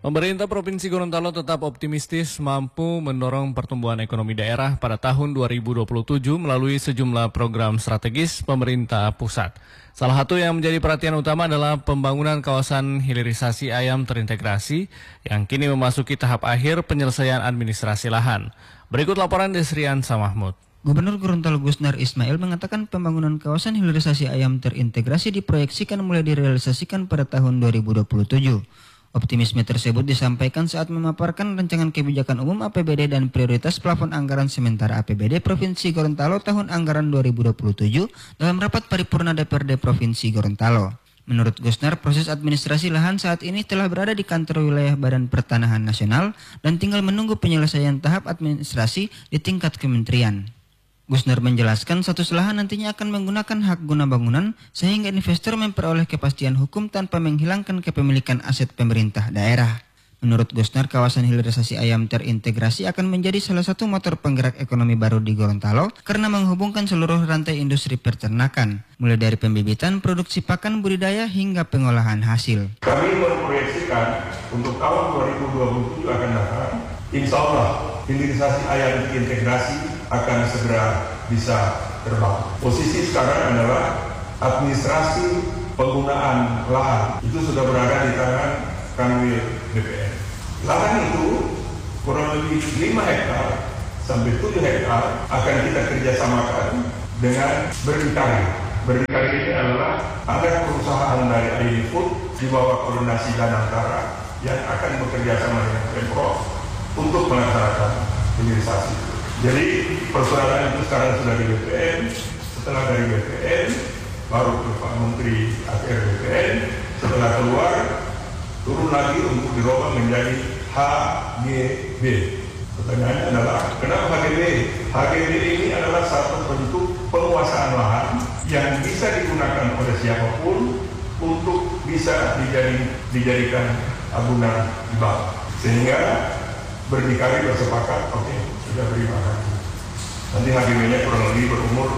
Pemerintah Provinsi Gorontalo tetap optimistis mampu mendorong pertumbuhan ekonomi daerah pada tahun 2027 melalui sejumlah program strategis pemerintah pusat. Salah satu yang menjadi perhatian utama adalah pembangunan kawasan hilirisasi ayam terintegrasi yang kini memasuki tahap akhir penyelesaian administrasi lahan. Berikut laporan Desrian Samahmud. Gubernur Gorontalo Gusnar Ismail mengatakan pembangunan kawasan hilirisasi ayam terintegrasi diproyeksikan mulai direalisasikan pada tahun 2027. Optimisme tersebut disampaikan saat memaparkan rancangan kebijakan umum APBD dan prioritas plafon anggaran sementara APBD Provinsi Gorontalo tahun anggaran 2027 dalam rapat paripurna DPRD Provinsi Gorontalo. Menurut Gusnar, proses administrasi lahan saat ini telah berada di kantor wilayah Badan Pertanahan Nasional dan tinggal menunggu penyelesaian tahap administrasi di tingkat kementerian. Gusnar menjelaskan status lahan nantinya akan menggunakan hak guna bangunan sehingga investor memperoleh kepastian hukum tanpa menghilangkan kepemilikan aset pemerintah daerah. Menurut Gusnar, kawasan hilirisasi ayam terintegrasi akan menjadi salah satu motor penggerak ekonomi baru di Gorontalo karena menghubungkan seluruh rantai industri peternakan, mulai dari pembibitan, produksi pakan, budidaya hingga pengolahan hasil. Kami memproyeksikan untuk tahun 2027 akan datang, insya Allah hilirisasi ayam terintegrasi akan segera bisa terbang. Posisi sekarang adalah administrasi penggunaan lahan itu sudah berada di tangan Kanwil BPN. Lahan itu kurang lebih 5 hektar sampai 7 hektar akan kita kerjasamakan dengan berdikari. Berdikari ini adalah ada perusahaan dari AID Food di bawah koordinasi Danantara yang akan bekerja sama dengan Pemprov untuk melaksanakan hilirisasi. Jadi persoalan itu sekarang sudah di BPN, setelah dari BPN baru ke Pak Menteri APR BPN, setelah keluar turun lagi untuk dirubah menjadi HGB. Pertanyaannya adalah kenapa HGB? HGB ini adalah satu bentuk penguasaan lahan yang bisa digunakan oleh siapapun untuk bisa dijadikan agunan di bank. Sehingga berdikari bersepakat, oke, sudah beri makan. Nanti HGB-nya kurang lebih berumur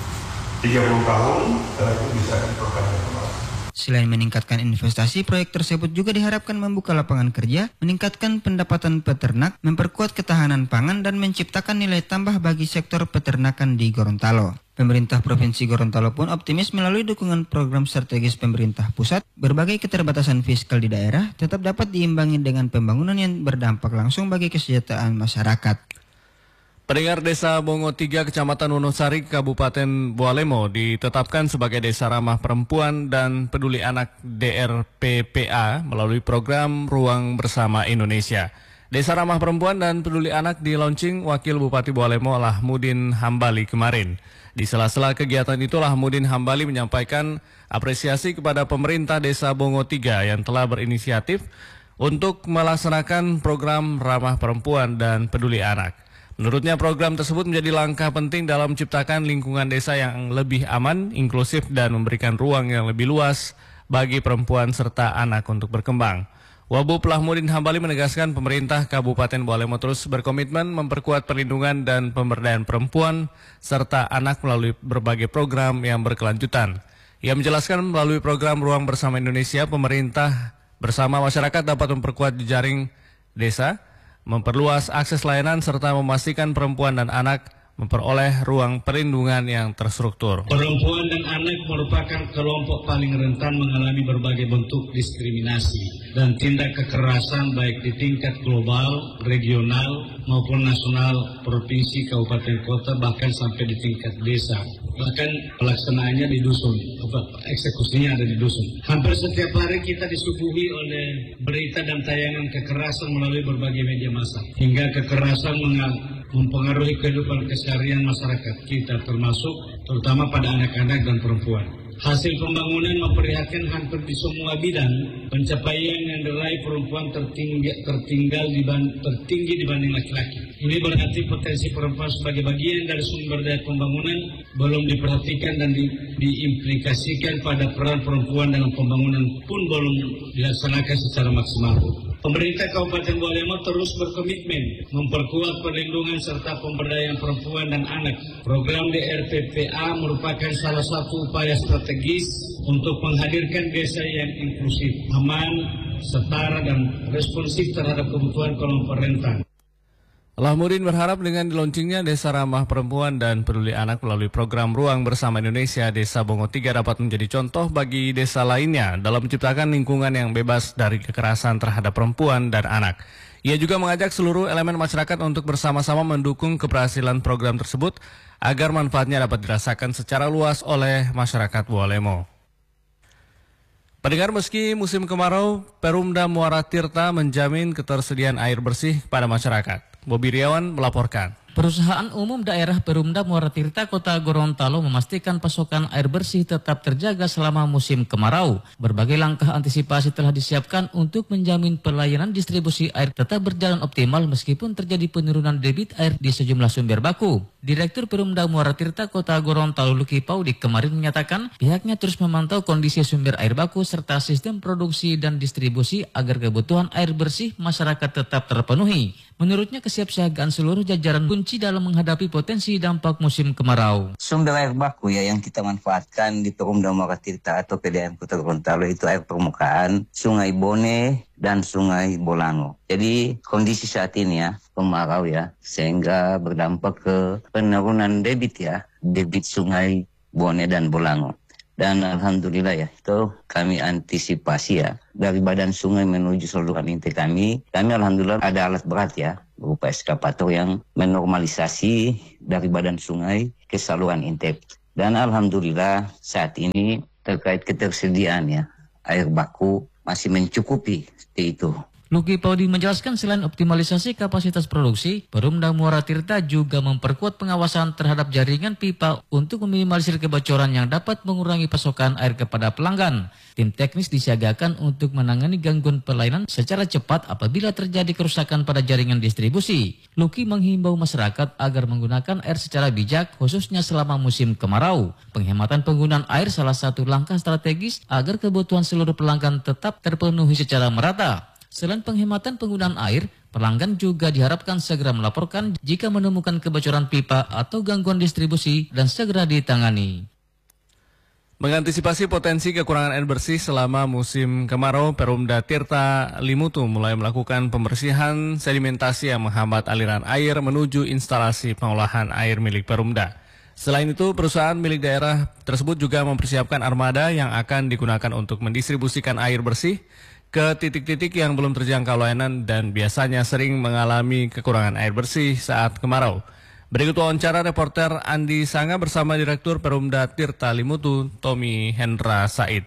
30 tahun, setelah itu bisa diperpanjang kembali. Selain meningkatkan investasi, proyek tersebut juga diharapkan membuka lapangan kerja, meningkatkan pendapatan peternak, memperkuat ketahanan pangan, dan menciptakan nilai tambah bagi sektor peternakan di Gorontalo. Pemerintah Provinsi Gorontalo pun optimis melalui dukungan program strategis pemerintah pusat, berbagai keterbatasan fiskal di daerah tetap dapat diimbangi dengan pembangunan yang berdampak langsung bagi kesejahteraan masyarakat. Pendengar Desa Bongo 3 Kecamatan Wonosari, Kabupaten Bualemo ditetapkan sebagai Desa Ramah Perempuan dan Peduli Anak DRPPA melalui program Ruang Bersama Indonesia. Desa Ramah Perempuan dan Peduli Anak di launching Wakil Bupati Bualemo Lahmudin Hambali kemarin. Di sela-sela kegiatan itu Lahmudin Hambali menyampaikan apresiasi kepada pemerintah Desa Bongo 3 yang telah berinisiatif untuk melaksanakan program Ramah Perempuan dan Peduli Anak. Menurutnya program tersebut menjadi langkah penting dalam menciptakan lingkungan desa yang lebih aman, inklusif, dan memberikan ruang yang lebih luas bagi perempuan serta anak untuk berkembang. Wabub Lahmudin Hambali menegaskan pemerintah Kabupaten Bualemo terus berkomitmen memperkuat perlindungan dan pemberdayaan perempuan serta anak melalui berbagai program yang berkelanjutan. Ia menjelaskan melalui program Ruang Bersama Indonesia, pemerintah bersama masyarakat dapat memperkuat jejaring desa, memperluas akses layanan serta memastikan perempuan dan anak memperoleh ruang perlindungan yang terstruktur. Perempuan dan anak merupakan kelompok paling rentan mengalami berbagai bentuk diskriminasi dan tindak kekerasan baik di tingkat global, regional maupun nasional, provinsi, kabupaten, kota, bahkan sampai di tingkat desa. Bahkan pelaksanaannya di dusun, eksekusinya ada di dusun. Hampir setiap hari kita disuguhi oleh berita dan tayangan kekerasan melalui berbagai media massa. Hingga kekerasan mempengaruhi kehidupan keseharian masyarakat kita, termasuk terutama pada anak-anak dan perempuan. Hasil pembangunan memperlihatkan hampir di semua bidang pencapaian yang diraih perempuan tertinggi dibanding laki-laki. Ini berarti potensi perempuan sebagai bagian dari sumber daya pembangunan belum diperhatikan dan diimplikasikan pada peran perempuan dalam pembangunan pun belum dilaksanakan secara maksimal. Pemerintah Kabupaten Bualemo terus berkomitmen memperkuat perlindungan serta pemberdayaan perempuan dan anak. Program DRPPA merupakan salah satu upaya strategis untuk menghadirkan desa yang inklusif, aman, setara dan responsif terhadap kebutuhan kelompok rentan. Lahmudin berharap dengan dilaunchingnya Desa Ramah Perempuan dan Peduli Anak melalui program Ruang Bersama Indonesia, Desa Bongo 3 dapat menjadi contoh bagi desa lainnya dalam menciptakan lingkungan yang bebas dari kekerasan terhadap perempuan dan anak. Ia juga mengajak seluruh elemen masyarakat untuk bersama-sama mendukung keberhasilan program tersebut agar manfaatnya dapat dirasakan secara luas oleh masyarakat Bualemo. Pendengar, meski musim kemarau, Perumda Muara Tirta menjamin ketersediaan air bersih kepada masyarakat. Bobi Riawan melaporkan. Perusahaan Umum Daerah Perumda Muara Tirta Kota Gorontalo memastikan pasokan air bersih tetap terjaga selama musim kemarau. Berbagai langkah antisipasi telah disiapkan untuk menjamin pelayanan distribusi air tetap berjalan optimal meskipun terjadi penurunan debit air di sejumlah sumber baku. Direktur Perumda Muara Tirta Kota Gorontalo Luki Paudi kemarin menyatakan pihaknya terus memantau kondisi sumber air baku serta sistem produksi dan distribusi agar kebutuhan air bersih masyarakat tetap terpenuhi. Menurutnya kesiapsiagaan seluruh jajaran kunci dalam menghadapi potensi dampak musim kemarau. Sumber air baku ya yang kita manfaatkan di Perumda Muara Tirta atau PDAM Kota Gorontalo itu air permukaan, Sungai Bone dan Sungai Bolango. Jadi kondisi saat ini ya kemarau ya sehingga berdampak ke penurunan debit ya, debit Sungai Bone dan Bolango. Dan alhamdulillah ya itu kami antisipasi ya dari badan sungai menuju saluran inti kami alhamdulillah ada alat berat ya berupa eskavator yang menormalisasi dari badan sungai ke saluran intake. Dan alhamdulillah saat ini terkait ketersediaan ya air baku masih mencukupi seperti itu. Luki Paudi menjelaskan selain optimalisasi kapasitas produksi, Perumda Muara Tirta juga memperkuat pengawasan terhadap jaringan pipa untuk meminimalisir kebocoran yang dapat mengurangi pasokan air kepada pelanggan. Tim teknis disiagakan untuk menangani gangguan pelayanan secara cepat apabila terjadi kerusakan pada jaringan distribusi. Luki menghimbau masyarakat agar menggunakan air secara bijak khususnya selama musim kemarau. Penghematan penggunaan air salah satu langkah strategis agar kebutuhan seluruh pelanggan tetap terpenuhi secara merata. Selain penghematan penggunaan air, pelanggan juga diharapkan segera melaporkan jika menemukan kebocoran pipa atau gangguan distribusi dan segera ditangani. Mengantisipasi potensi kekurangan air bersih selama musim kemarau, Perumda Tirta Limutu mulai melakukan pembersihan sedimentasi yang menghambat aliran air menuju instalasi pengolahan air milik Perumda. Selain itu, perusahaan milik daerah tersebut juga mempersiapkan armada yang akan digunakan untuk mendistribusikan air bersih ke titik-titik yang belum terjangkau layanan dan biasanya sering mengalami kekurangan air bersih saat kemarau. Berikut wawancara reporter Andi Sanga bersama Direktur Perumda Tirta Limutu, Tommy Hendra Said.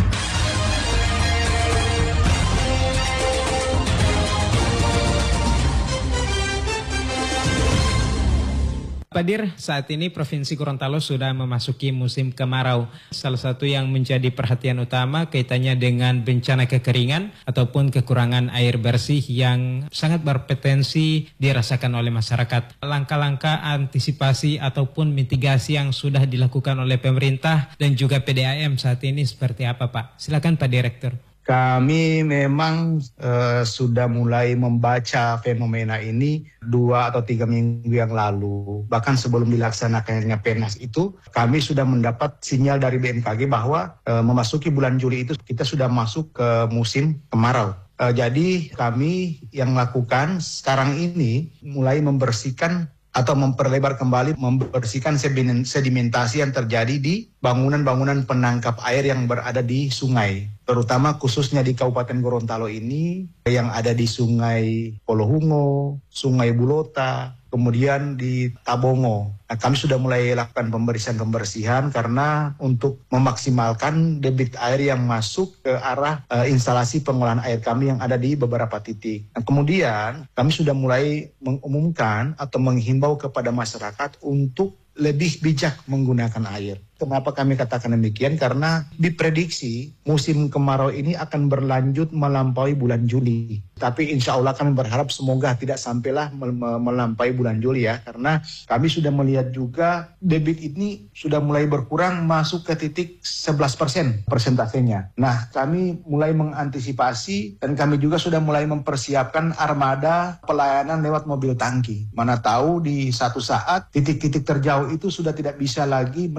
Pak Dir, saat ini Provinsi Gorontalo sudah memasuki musim kemarau. Salah satu yang menjadi perhatian utama kaitannya dengan bencana kekeringan ataupun kekurangan air bersih yang sangat berpotensi dirasakan oleh masyarakat. Langkah-langkah antisipasi ataupun mitigasi yang sudah dilakukan oleh pemerintah dan juga PDAM saat ini seperti apa, Pak? Silakan Pak Direktur. Kami memang sudah mulai membaca fenomena ini 2 atau 3 minggu yang lalu. Bahkan sebelum dilaksanakannya PENAS itu, kami sudah mendapat sinyal dari BMKG bahwa memasuki bulan Juli itu kita sudah masuk ke musim kemarau. Jadi kami yang lakukan sekarang ini mulai membersihkan atau memperlebar kembali, membersihkan sedimentasi yang terjadi di bangunan-bangunan penangkap air yang berada di sungai. Terutama khususnya di Kabupaten Gorontalo ini yang ada di Sungai Polohungo, Sungai Bulota, kemudian di Tabongo. Nah, kami sudah mulai lakukan pembersihan karena untuk memaksimalkan debit air yang masuk ke arah instalasi pengolahan air kami yang ada di beberapa titik. Nah, kemudian kami sudah mulai mengumumkan atau menghimbau kepada masyarakat untuk lebih bijak menggunakan air. Kenapa kami katakan demikian? Karena diprediksi musim kemarau ini akan berlanjut melampaui bulan Juli. Tapi insya Allah kami berharap semoga tidak sampailah melampaui bulan Juli ya. Karena kami sudah melihat juga debit ini sudah mulai berkurang masuk ke titik 11% persentasenya. Nah, kami mulai mengantisipasi dan kami juga sudah mulai mempersiapkan armada pelayanan lewat mobil tangki. Mana tahu di satu saat titik-titik terjauh itu sudah tidak bisa lagi mendapatkan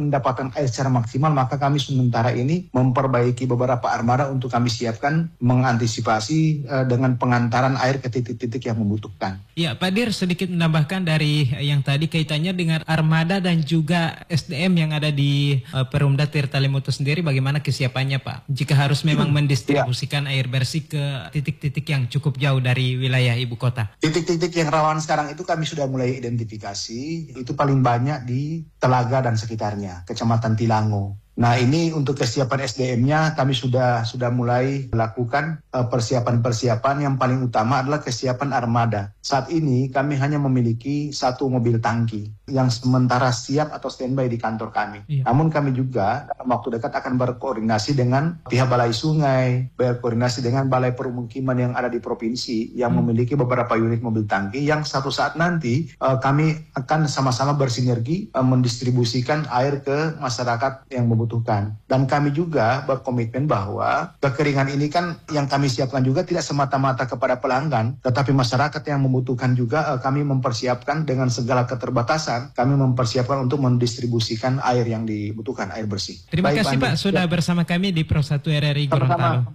penyaluran air secara maksimal, maka kami sementara ini memperbaiki beberapa armada untuk kami siapkan mengantisipasi dengan pengantaran air ke titik-titik yang membutuhkan. Ya, Pak Dir, sedikit menambahkan dari yang tadi kaitannya dengan armada dan juga SDM yang ada di Perumda Tirta Lemuto sendiri, bagaimana kesiapannya Pak? Jika harus memang mendistribusikan air bersih ke titik-titik yang cukup jauh dari wilayah ibu kota. Titik-titik yang rawan sekarang itu kami sudah mulai identifikasi, itu paling banyak di Telaga dan sekitarnya, Kecamatan Tilango. Nah, ini untuk kesiapan SDM-nya kami sudah mulai lakukan persiapan-persiapan. Yang paling utama adalah kesiapan armada. Saat ini kami hanya memiliki 1 mobil tangki yang sementara siap atau standby di kantor kami. Namun kami juga dalam waktu dekat akan berkoordinasi dengan pihak Balai Sungai, berkoordinasi dengan Balai Permukiman yang ada di provinsi yang memiliki beberapa unit mobil tangki yang satu saat nanti kami akan sama-sama bersinergi mendistribusikan air ke masyarakat yang membutuhkan. Dan kami juga berkomitmen bahwa kekeringan ini kan yang kami siapkan juga tidak semata-mata kepada pelanggan, tetapi masyarakat yang membutuhkan juga kami mempersiapkan dengan segala keterbatasan, kami mempersiapkan untuk mendistribusikan air yang dibutuhkan, air bersih. Terima kasih Pak sudah bersama kami di Pro 1 RRI Gorontalo.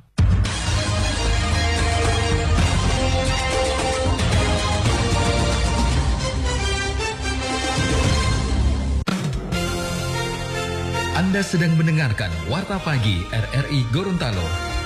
Anda sedang mendengarkan Warta Pagi RRI Gorontalo.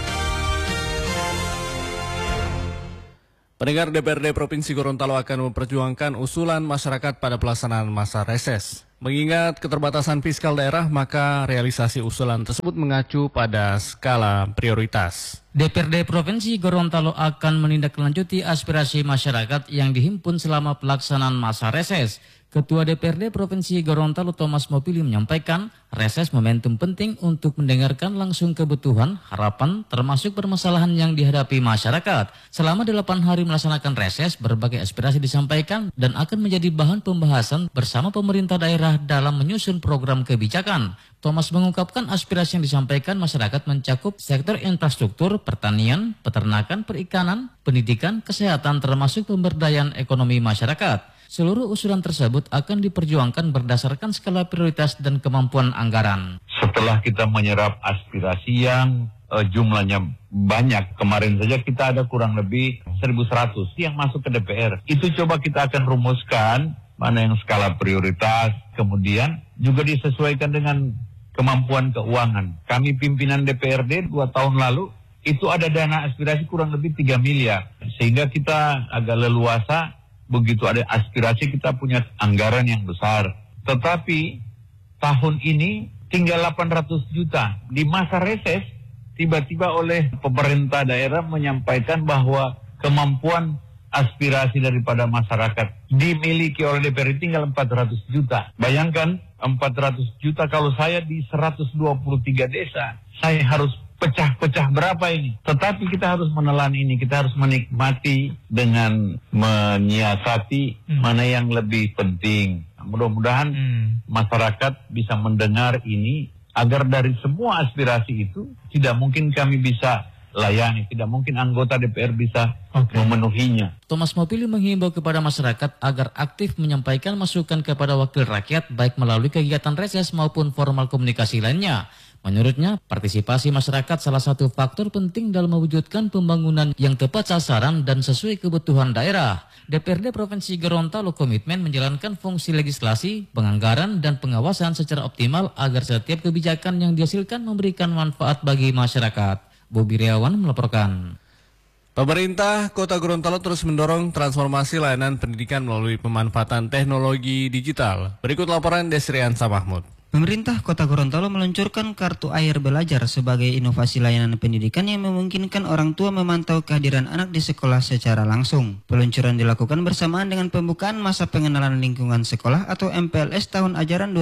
Pendengar, DPRD Provinsi Gorontalo akan memperjuangkan usulan masyarakat pada pelaksanaan masa reses. Mengingat keterbatasan fiskal daerah, maka realisasi usulan tersebut mengacu pada skala prioritas. DPRD Provinsi Gorontalo akan menindaklanjuti aspirasi masyarakat yang dihimpun selama pelaksanaan masa reses. Ketua DPRD Provinsi Gorontalo Thomas Mopili menyampaikan, reses momentum penting untuk mendengarkan langsung kebutuhan, harapan, termasuk permasalahan yang dihadapi masyarakat. Selama 8 hari melaksanakan reses, berbagai aspirasi disampaikan dan akan menjadi bahan pembahasan bersama pemerintah daerah dalam menyusun program kebijakan. Thomas mengungkapkan aspirasi yang disampaikan masyarakat mencakup sektor infrastruktur, pertanian, peternakan, perikanan, pendidikan, kesehatan, termasuk pemberdayaan ekonomi masyarakat. Seluruh usulan tersebut akan diperjuangkan berdasarkan skala prioritas dan kemampuan anggaran. Setelah kita menyerap aspirasi yang jumlahnya banyak, kemarin saja kita ada kurang lebih 1.100 yang masuk ke DPR. Itu coba kita akan rumuskan mana yang skala prioritas, kemudian juga disesuaikan dengan kemampuan keuangan. Kami pimpinan DPRD 2 tahun lalu, itu ada dana aspirasi kurang lebih 3 miliar. Sehingga kita agak leluasa. Begitu ada aspirasi kita punya anggaran yang besar. Tetapi tahun ini tinggal 800 juta. Di masa reses tiba-tiba oleh pemerintah daerah menyampaikan bahwa kemampuan aspirasi daripada masyarakat dimiliki oleh DPR tinggal 400 juta. Bayangkan 400 juta kalau saya di 123 desa, saya harus pecah-pecah berapa ini. Tetapi kita harus menelan ini, kita harus menikmati dengan menyiasati mana yang lebih penting. Mudah-mudahan masyarakat bisa mendengar ini agar dari semua aspirasi itu tidak mungkin kami bisa layani, tidak mungkin anggota DPR bisa memenuhinya. Thomas Mopili menghimbau kepada masyarakat agar aktif menyampaikan masukan kepada wakil rakyat baik melalui kegiatan reses maupun formal komunikasi lainnya. Menurutnya, partisipasi masyarakat salah satu faktor penting dalam mewujudkan pembangunan yang tepat sasaran dan sesuai kebutuhan daerah. DPRD Provinsi Gorontalo komitmen menjalankan fungsi legislasi, penganggaran, dan pengawasan secara optimal agar setiap kebijakan yang dihasilkan memberikan manfaat bagi masyarakat. Bobi Riawan melaporkan. Pemerintah Kota Gorontalo terus mendorong transformasi layanan pendidikan melalui pemanfaatan teknologi digital. Berikut laporan Desrian Samahmud. Pemerintah Kota Gorontalo meluncurkan Kartu Air Belajar sebagai inovasi layanan pendidikan yang memungkinkan orang tua memantau kehadiran anak di sekolah secara langsung. Peluncuran dilakukan bersamaan dengan pembukaan masa pengenalan lingkungan sekolah atau MPLS tahun ajaran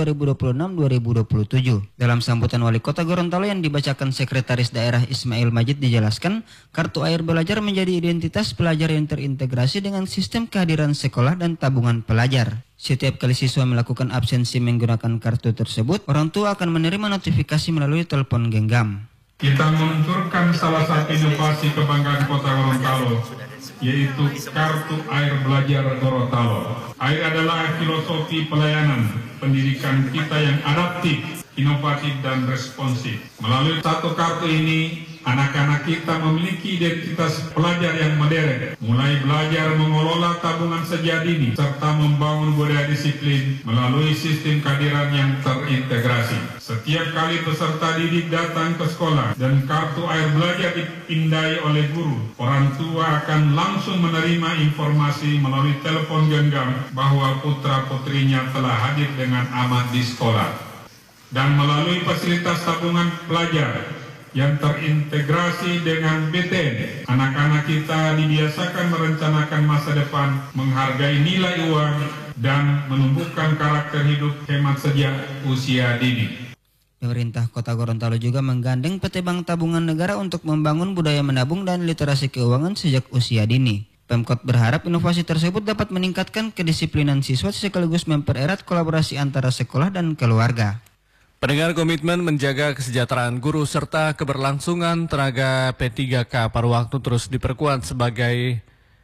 2026-2027. Dalam sambutan Wali Kota Gorontalo yang dibacakan Sekretaris Daerah Ismail Majid dijelaskan, Kartu Air Belajar menjadi identitas pelajar yang terintegrasi dengan sistem kehadiran sekolah dan tabungan pelajar. Setiap kali siswa melakukan absensi menggunakan kartu tersebut, orang tua akan menerima notifikasi melalui telepon genggam. Kita meluncurkan salah satu inovasi kebanggaan Kota Gorontalo, yaitu Kartu Air Belajar Gorontalo. Air adalah filosofi pelayanan pendidikan kita yang adaptif, inovatif dan responsif. Melalui satu kartu ini, anak-anak kita memiliki identitas pelajar yang modern, mulai belajar mengelola tabungan sejak dini, serta membangun budaya disiplin melalui sistem kehadiran yang terintegrasi. Setiap kali peserta didik datang ke sekolah dan kartu air belajar dipindai oleh guru, orang tua akan langsung menerima informasi melalui telepon genggam bahwa putra-putrinya telah hadir dengan aman di sekolah. Dan melalui fasilitas tabungan pelajar yang terintegrasi dengan BTN, anak-anak kita dibiasakan merencanakan masa depan, menghargai nilai uang, dan menumbuhkan karakter hidup hemat sejak usia dini. Pemerintah Kota Gorontalo juga menggandeng PT Bank Tabungan Negara untuk membangun budaya menabung dan literasi keuangan sejak usia dini. Pemkot berharap inovasi tersebut dapat meningkatkan kedisiplinan siswa sekaligus mempererat kolaborasi antara sekolah dan keluarga. Pendengar, komitmen menjaga kesejahteraan guru serta keberlangsungan tenaga P3K paruh waktu terus diperkuat sebagai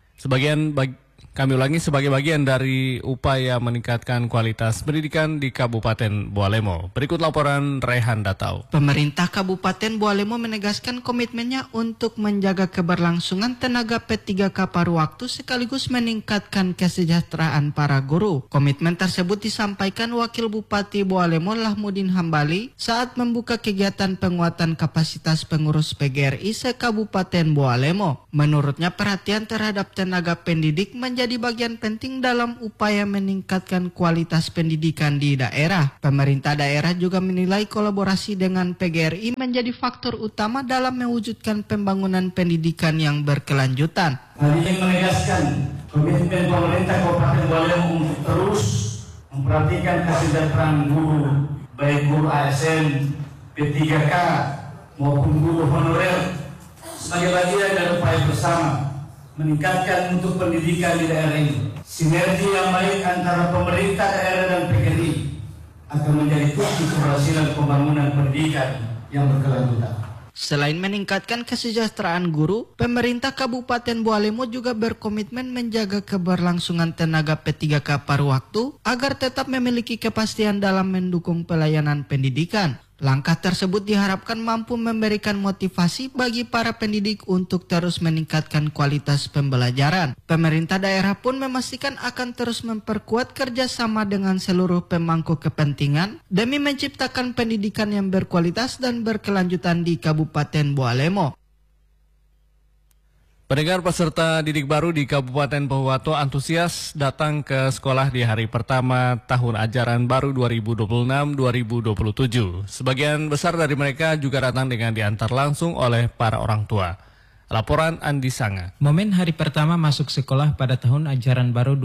bagian dari upaya meningkatkan kualitas pendidikan di Kabupaten Bualemo. Berikut laporan Rehan Datau. Pemerintah Kabupaten Bualemo menegaskan komitmennya untuk menjaga keberlangsungan tenaga P3K paruh waktu sekaligus meningkatkan kesejahteraan para guru. Komitmen tersebut disampaikan Wakil Bupati Bualemo Lahmudin Hambali saat membuka kegiatan penguatan kapasitas pengurus PGRI se-Kabupaten Bualemo. Menurutnya perhatian terhadap tenaga pendidik menjadi bagian penting dalam upaya meningkatkan kualitas pendidikan di daerah. Pemerintah daerah juga menilai kolaborasi dengan PGRI menjadi faktor utama dalam mewujudkan pembangunan pendidikan yang berkelanjutan. Hal ini menegaskan komitmen pemerintah Kabupaten Bualemo untuk terus memperhatikan kesejahteraan guru, baik guru ASN, P3K maupun guru honorer sebagai bagian dari upaya bersama meningkatkan untuk pendidikan di daerah ini. Sinergi yang baik antara pemerintah daerah dan PGRI akan menjadi kunci keberhasilan pembangunan pendidikan yang berkelanjutan. Selain meningkatkan kesejahteraan guru, pemerintah Kabupaten Bualemo juga berkomitmen menjaga keberlangsungan tenaga P3K paruh waktu agar tetap memiliki kepastian dalam mendukung pelayanan pendidikan. Langkah tersebut diharapkan mampu memberikan motivasi bagi para pendidik untuk terus meningkatkan kualitas pembelajaran. Pemerintah daerah pun memastikan akan terus memperkuat kerjasama dengan seluruh pemangku kepentingan demi menciptakan pendidikan yang berkualitas dan berkelanjutan di Kabupaten Bualemo. Pendengar, peserta didik baru di Kabupaten Pohuwato antusias datang ke sekolah di hari pertama tahun ajaran baru 2026-2027. Sebagian besar dari mereka juga datang dengan diantar langsung oleh para orang tua. Laporan Andi Sanga. Momen hari pertama masuk sekolah pada tahun ajaran baru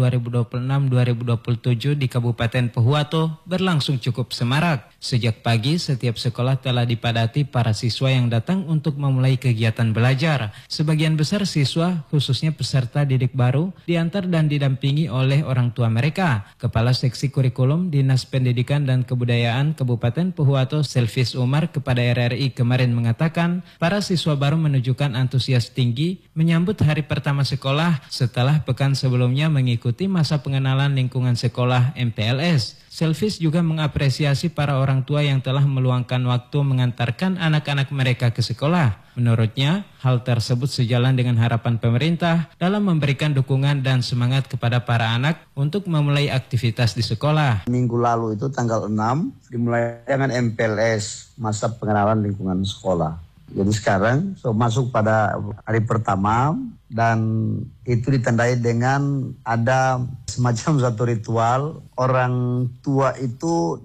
2026-2027 di Kabupaten Pohuwato berlangsung cukup semarak. Sejak pagi, setiap sekolah telah dipadati para siswa yang datang untuk memulai kegiatan belajar. Sebagian besar siswa, khususnya peserta didik baru, diantar dan didampingi oleh orang tua mereka. Kepala Seksi Kurikulum Dinas Pendidikan dan Kebudayaan Kabupaten Pohuwato, Selvis Umar, kepada RRI kemarin mengatakan, para siswa baru menunjukkan antusias tinggi menyambut hari pertama sekolah setelah pekan sebelumnya mengikuti masa pengenalan lingkungan sekolah MPLS. Selvis juga mengapresiasi para orang tua yang telah meluangkan waktu mengantarkan anak-anak mereka ke sekolah. Menurutnya, hal tersebut sejalan dengan harapan pemerintah dalam memberikan dukungan dan semangat kepada para anak untuk memulai aktivitas di sekolah. Minggu lalu itu tanggal 6 dimulai dengan MPLS, masa pengenalan lingkungan sekolah. Jadi sekarang masuk pada hari pertama dan itu ditandai dengan ada semacam satu ritual. Orang tua itu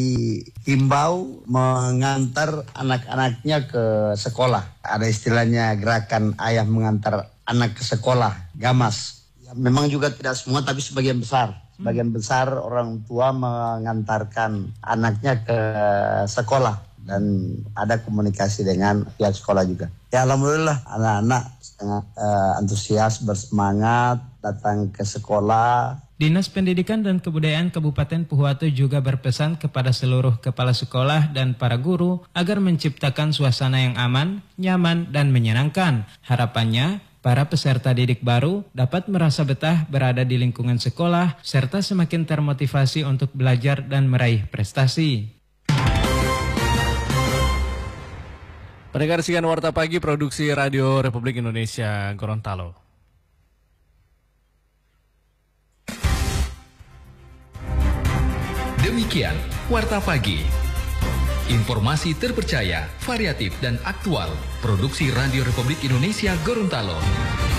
dihimbau mengantar anak-anaknya ke sekolah. Ada istilahnya gerakan ayah mengantar anak ke sekolah, gamas. Ya, memang juga tidak semua tapi sebagian besar. Sebagian besar orang tua mengantarkan anaknya ke sekolah. Dan ada komunikasi dengan pihak sekolah juga. Ya alhamdulillah anak-anak sangat antusias, bersemangat datang ke sekolah. Dinas Pendidikan dan Kebudayaan Kabupaten Pohuwato juga berpesan kepada seluruh kepala sekolah dan para guru agar menciptakan suasana yang aman, nyaman, dan menyenangkan. Harapannya, para peserta didik baru dapat merasa betah berada di lingkungan sekolah serta semakin termotivasi untuk belajar dan meraih prestasi. Pendengar sekian Warta Pagi Produksi Radio Republik Indonesia Gorontalo. Demikian Warta Pagi. Informasi terpercaya, variatif dan aktual. Produksi Radio Republik Indonesia Gorontalo.